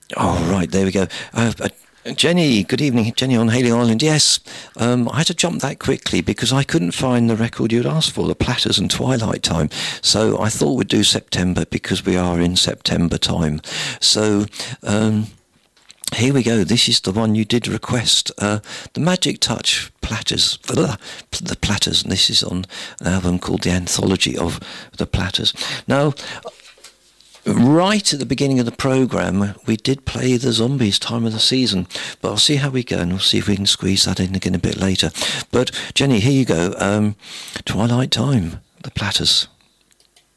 Oh, right, there we go. Jenny, good evening, Jenny on Hayling Island. Yes, I had to jump that quickly because I couldn't find the record you'd asked for, the Platters and Twilight Time. So I thought we'd do September because we are in September time. So here we go. This is the one you did request, the Magic Touch Platters, the Platters, and this is on an album called The Anthology of the Platters. Now, right at the beginning of the programme, we did play the Zombies Time of the Season, but I'll see how we go and we'll see if we can squeeze that in again a bit later. But Jenny, here you go. Twilight Time, the Platters.